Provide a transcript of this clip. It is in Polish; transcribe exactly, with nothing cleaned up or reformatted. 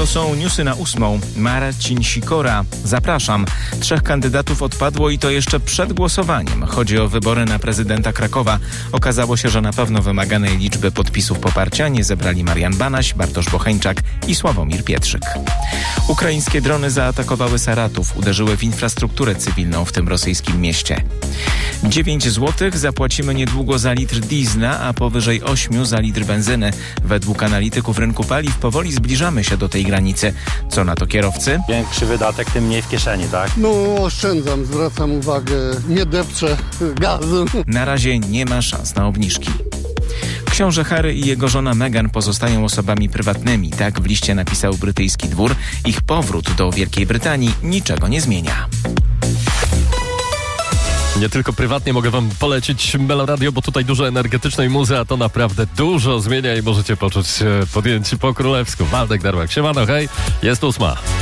To są newsy na ósmą. Marcin Sikora. Zapraszam. Trzech kandydatów odpadło i to jeszcze przed głosowaniem. Chodzi o wybory na prezydenta Krakowa. Okazało się, że na pewno wymaganej liczby podpisów poparcia nie zebrali Marian Banaś, Bartosz Bocheńczak i Sławomir Pietrzyk. Ukraińskie drony zaatakowały Saratów, uderzyły w infrastrukturę cywilną w tym rosyjskim mieście. dziewięć złotych zapłacimy niedługo za litr diesla, a powyżej ośmiu za litr benzyny. Według analityków rynku paliw powoli zbliżamy się do tej granicy. Co na to kierowcy? Większy wydatek, tym mniej w kieszeni, tak? No oszczędzam, zwracam uwagę, nie depczę gazu. Na razie nie ma szans na obniżki. Książę Harry i jego żona Meghan pozostają osobami prywatnymi. Tak w liście napisał brytyjski dwór. Ich powrót do Wielkiej Brytanii niczego nie zmienia. Nie tylko prywatnie mogę wam polecić Meloradio, bo tutaj dużo energetycznej muzy, a to naprawdę dużo zmienia i możecie poczuć się podjęci po królewsku. Waldek Darłak, siemano, hej, jest ósma.